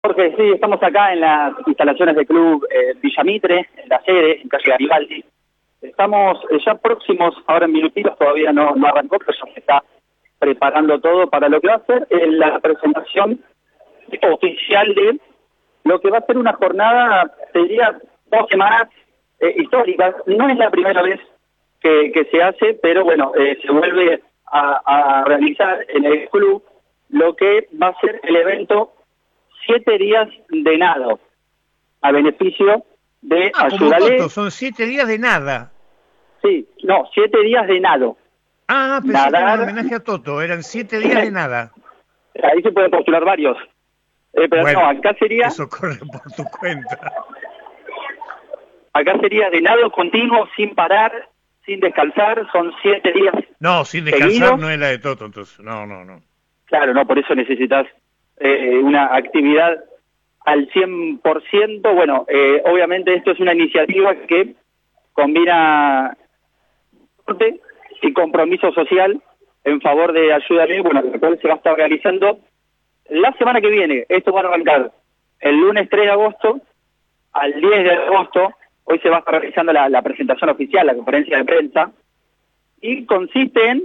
Jorge, sí, estamos acá en las instalaciones del club Villa Mitre, en la sede, en calle Garibaldi. Estamos ya próximos, ahora en minutitos, todavía no arrancó, pero ya se está preparando todo para lo que va a ser la presentación oficial de lo que va a ser una jornada, te diría, 2 semanas históricas. No es la primera vez que se hace, pero bueno, se vuelve a realizar en el club lo que va a ser el evento 7 días de nado, a beneficio de Ayúdale. Toto, son 7 días de nada. Sí, no, 7 días de nado. Pensé que era un homenaje a Toto, eran 7 días de nada. Ahí se pueden postular varios. Pero bueno, no, acá sería... Eso corre por tu cuenta. Acá sería de nado continuo, sin parar, sin descansar, son 7 días. No, sin descansar seguidos. No es la de Toto, entonces. No. Claro, no, por eso necesitas una actividad al 100%. Bueno, obviamente esto es una iniciativa que combina deporte y compromiso social en favor de Ayúdale, bueno, el cual se va a estar realizando la semana que viene. Esto va a arrancar el lunes 3 de agosto al 10 de agosto. Hoy se va a estar realizando la presentación oficial, la conferencia de prensa, y consiste en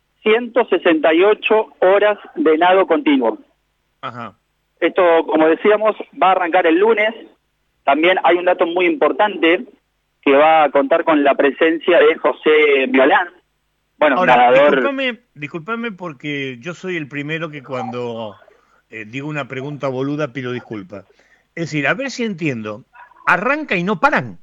168 horas de nado continuo. Ajá. Esto, como decíamos, va a arrancar el lunes. También hay un dato muy importante que va a contar con la presencia de José Violán. Bueno, ahora, nadador... discúlpame porque yo soy el primero que cuando digo una pregunta boluda pido disculpas. Es decir, a ver si entiendo. Arranca y no paran.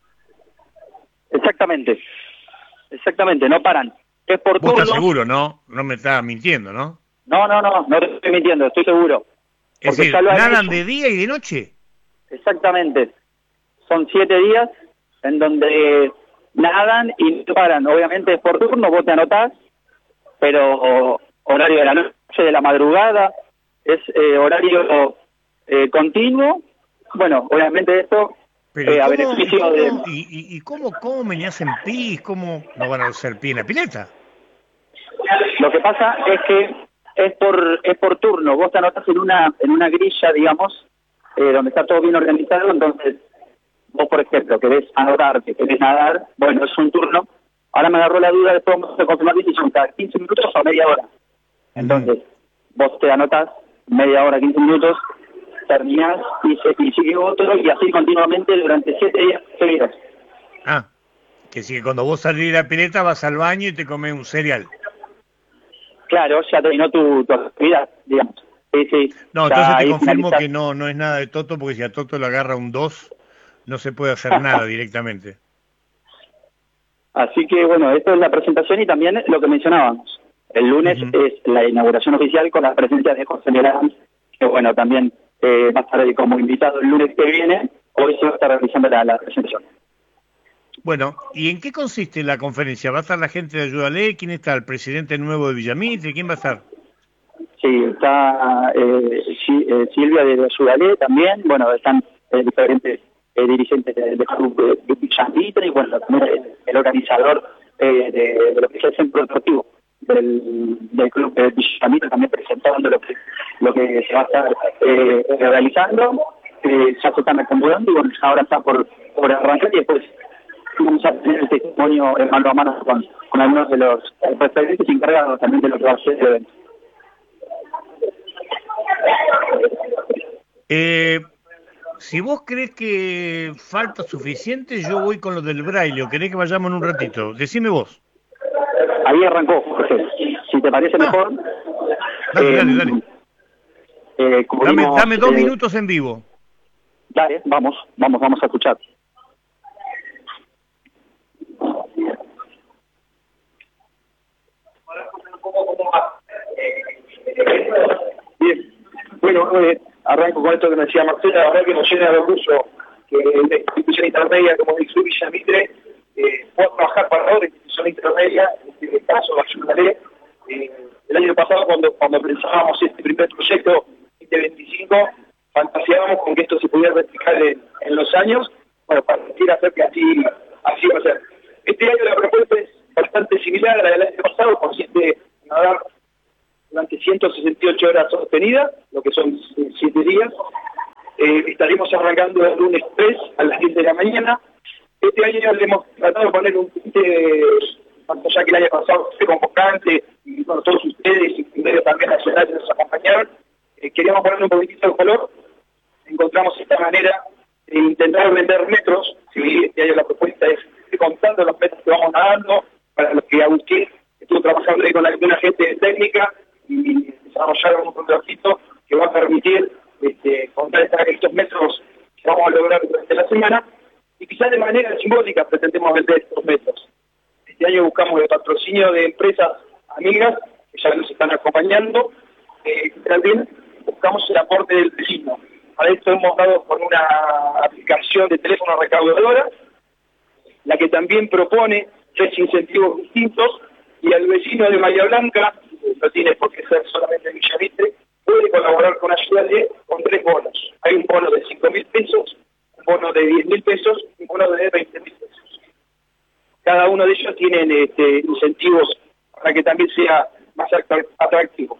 Exactamente, no paran. Es por Vos turno. estás seguro, ¿no? No me estás mintiendo, ¿no? No te estoy mintiendo, estoy seguro. Es decir, ¿nadan de día y de noche? Exactamente. Son 7 días en donde nadan y no paran. Obviamente es por turno, vos te anotás, pero horario de la noche, de la madrugada, es horario continuo. Bueno, obviamente esto a beneficio de... ¿Y cómo meneas en pis? ¿Cómo no van a hacer pie en la pileta? Lo que pasa es que es por turno. Vos te anotás en una grilla, digamos, donde está todo bien organizado. Entonces, vos, por ejemplo, querés anotarte, querés nadar, bueno, es un turno. Ahora me agarró la duda, después vamos a confirmar si son cada 15 minutos o media hora. Entonces, vos te anotás media hora, 15 minutos, terminás y sigue otro, y así continuamente durante 7 días seguidos. Que si cuando vos salís de la pileta vas al baño y te comes un cereal. Claro, ya terminó tu actividad, digamos. Sí. No, entonces te confirmo que no es nada de Toto, porque si a Toto le agarra un 2, no se puede hacer nada directamente. Así que, bueno, esto es la presentación y también lo que mencionábamos. El lunes es la inauguración oficial con la presencia de José Violán, que, bueno, también va a estar como invitado el lunes que viene. Hoy se va a estar realizando la presentación. Bueno, ¿y en qué consiste la conferencia? ¿Va a estar la gente de Ayúdale? ¿Quién está? ¿El presidente nuevo de Villa Mitre? ¿Quién va a estar? Sí, está Silvia de Ayúdale también. Bueno, están diferentes dirigentes del club de Villa Mitre y, bueno, también el organizador de lo que es el centro deportivo del club de Villa Mitre, también presentando lo que se va a estar realizando. Ya se están acomodando y, bueno, ahora está por arrancar, y después vamos a tener el testimonio mano a mano con algunos de los referentes encargados también de lo que va a ser el evento. Si vos crees que falta suficiente, yo voy con lo del braille, o querés que vayamos en un ratito. Decime vos. Ahí arrancó, José. Si te parece mejor... Dale. Dame 2 minutos en vivo. Dale, vamos a escuchar. Bien, bueno, arranco con esto que me decía Marcela. La verdad que nos llena de orgullo que la institución intermedia como el Club Villa Mitre pueda trabajar para otra institución intermedia, en este caso Ayúdale. El año pasado, cuando pensábamos este primer proyecto 2025, fantaseábamos con que esto se pudiera replicar en los años. Bueno, pareciera ser que así va a ser. Este año la propuesta es bastante similar a la del año pasado, consiste en nadar durante 168 horas sostenidas, lo que son 7 días, Estaremos arrancando el lunes 3 a las 10 de la mañana. Este año le hemos tratado de poner un ya que el año pasado fue convocante, y bueno, todos ustedes y medios también nacionales nos acompañaron. Queríamos ponerle un poquitito de color. Encontramos esta manera de intentar vender metros. ¿Sí? Este año la propuesta es ir contando los metros que vamos nadando, para los que Agustín estuvo trabajando ahí con alguna gente técnica y desarrollaron un proyecto que va a permitir contar estos metros que vamos a lograr durante la semana, y quizás de manera simbólica pretendemos vender estos metros. Este año buscamos el patrocinio de empresas amigas que ya nos están acompañando, también buscamos el aporte del vecino. Para esto hemos dado con una aplicación de teléfono recaudadora, la que también propone 3 incentivos distintos, y al vecino de Bahía Blanca, no tiene por qué ser solamente Villa Mitre, puede colaborar con ayuda con 3 bonos. Hay un bono de 5.000 pesos, un bono de 10.000 pesos y un bono de 20.000 pesos. Cada uno de ellos tienen incentivos para que también sea más atractivo.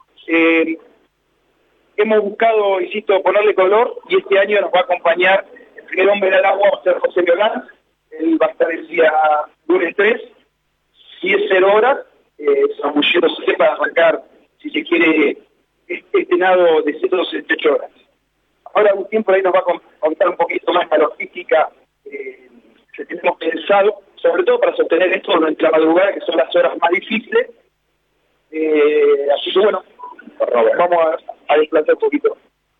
Hemos buscado, insisto, ponerle color, y este año nos va a acompañar el primer hombre al agua, José Violán. Él va a estar el día lunes 3, 10:00 horas, zambulléndose para arrancar, si se quiere, este nado de 168 horas. Ahora Agustín por ahí nos va a contar un poquito más la logística que tenemos pensado, sobre todo para sostener esto durante la madrugada, que son las horas más difíciles. Así que bueno, vamos a desplazar un poquito.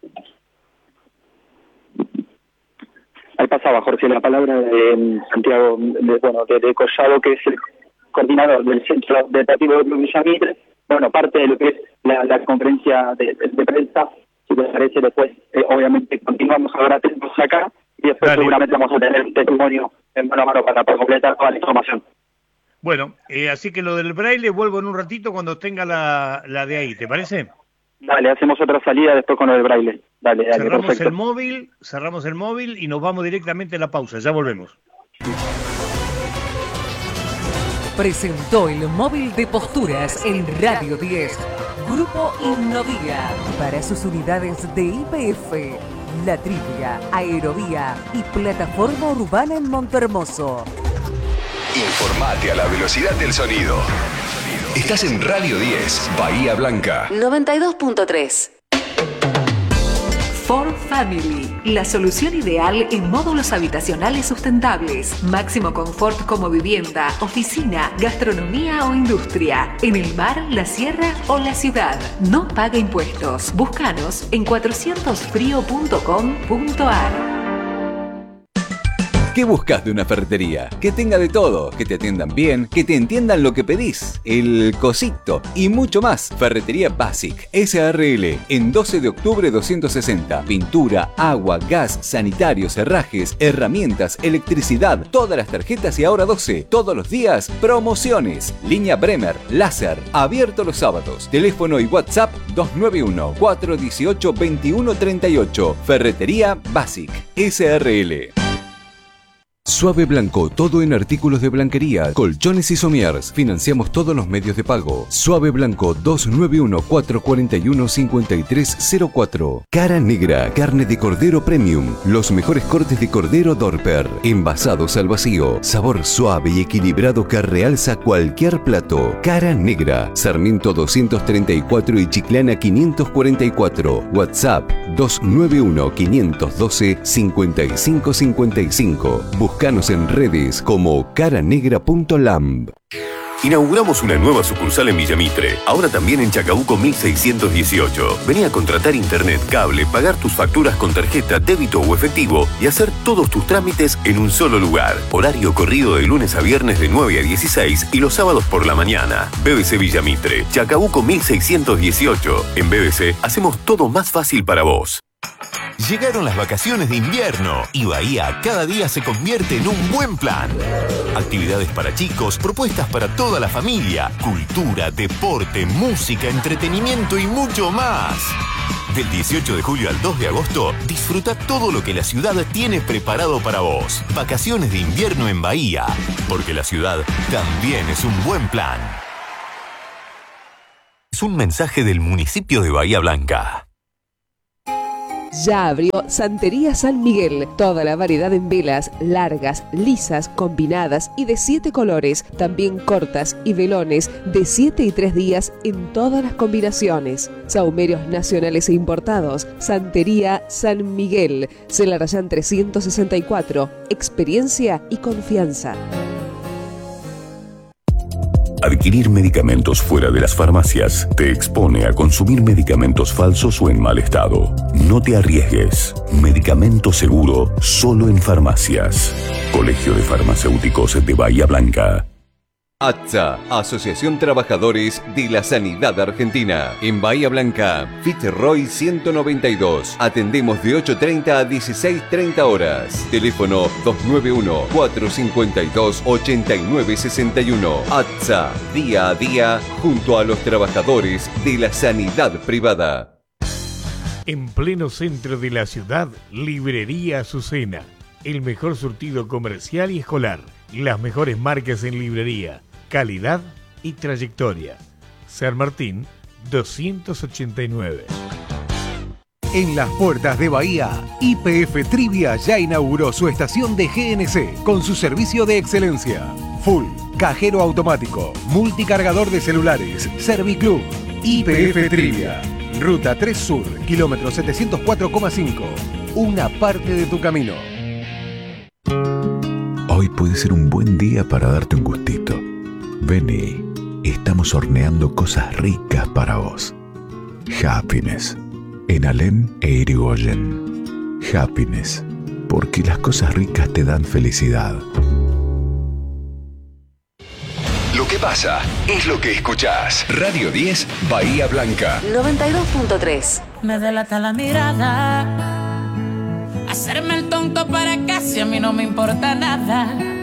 Ahí pasaba, Jorge, la palabra de Santiago de Collado, que es el coordinador del Centro Deportivo de Villa Mitre. Bueno, parte de lo que es la conferencia de prensa, si te parece, después obviamente continuamos ahora atentos acá, y después Dale. Seguramente vamos a tener un testimonio en mano a mano para completar toda la información. Bueno, así que lo del braille vuelvo en un ratito cuando tenga la de ahí, ¿te parece? Dale, hacemos otra salida después con el braille. Dale, Cerramos perfecto. cerramos el móvil y nos vamos directamente a la pausa, ya volvemos. Presentó el móvil de posturas en Radio 10. Grupo Innovía. Para sus unidades de IPF, La Trivia, Aerovía y Plataforma Urbana en Montehermoso. Informate a la velocidad del sonido. Estás en Radio 10, Bahía Blanca. 92.3. Ford Family, la solución ideal en módulos habitacionales sustentables. Máximo confort como vivienda, oficina, gastronomía o industria. En el mar, la sierra o la ciudad. No paga impuestos. Búscanos en 400frio.com.ar. ¿Qué buscas de una ferretería? Que tenga de todo, que te atiendan bien, que te entiendan lo que pedís, el cosito y mucho más. Ferretería Basic SRL en 12 de octubre 260. Pintura, agua, gas, sanitarios, herrajes, herramientas, electricidad, todas las tarjetas y ahora 12. Todos los días, promociones. Línea Bremer, láser, abierto los sábados. Teléfono y WhatsApp 291-418-2138. Ferretería Basic SRL. Suave Blanco, todo en artículos de blanquería, colchones y somiers. Financiamos todos los medios de pago. Suave Blanco, 291-441-5304. Cara Negra, carne de cordero premium. Los mejores cortes de cordero Dorper. Envasados al vacío. Sabor suave y equilibrado que realza cualquier plato. Cara Negra, Sarmiento 234 y Chiclana 544. WhatsApp 291-512-5555. Búscanos en redes como caranegra.lamb. Inauguramos una nueva sucursal en Villa Mitre, ahora también en Chacabuco 1618. Vení a contratar internet, cable, pagar tus facturas con tarjeta, débito o efectivo y hacer todos tus trámites en un solo lugar. Horario corrido de lunes a viernes de 9 a 16 y los sábados por la mañana. BBC Villa Mitre, Chacabuco 1618. En BBC hacemos todo más fácil para vos. Llegaron las vacaciones de invierno y Bahía cada día se convierte en un buen plan. Actividades para chicos, propuestas para toda la familia, cultura, deporte, música, entretenimiento y mucho más. Del 18 de julio al 2 de agosto, disfruta todo lo que la ciudad tiene preparado para vos. Vacaciones de invierno en Bahía, porque la ciudad también es un buen plan. Es un mensaje del municipio de Bahía Blanca. Ya abrió Santería San Miguel. Toda la variedad en velas, largas, lisas, combinadas y de 7 colores. También cortas y velones de 7 y 3 días en todas las combinaciones. Sahumerios nacionales e importados. Santería San Miguel. Celarayán 364. Experiencia y confianza. Adquirir medicamentos fuera de las farmacias te expone a consumir medicamentos falsos o en mal estado. No te arriesgues. Medicamento seguro solo en farmacias. Colegio de Farmacéuticos de Bahía Blanca. ATSA, Asociación Trabajadores de la Sanidad Argentina. En Bahía Blanca, Fitzroy 192. Atendemos de 8:30 a 16:30 horas. Teléfono 291-452-8961. ATSA, día a día, junto a los trabajadores de la sanidad privada. En pleno centro de la ciudad, Librería Azucena. El mejor surtido comercial y escolar. Las mejores marcas en librería. Calidad y trayectoria. San Martín 289. En las puertas de Bahía, YPF Trivia ya inauguró su estación de GNC con su servicio de excelencia. Full, cajero automático, multicargador de celulares, Serviclub. YPF Trivia. Ruta 3 Sur, kilómetro 704,5. Una parte de tu camino. Hoy puede ser un buen día para darte un gustito. Vení, estamos horneando cosas ricas para vos. Happiness, en Alem e Irigoyen. Happiness, porque las cosas ricas te dan felicidad. Lo que pasa es lo que escuchás. Radio 10, Bahía Blanca. 92.3. Me delata la mirada. Hacerme el tonto para casi a mí no me importa nada.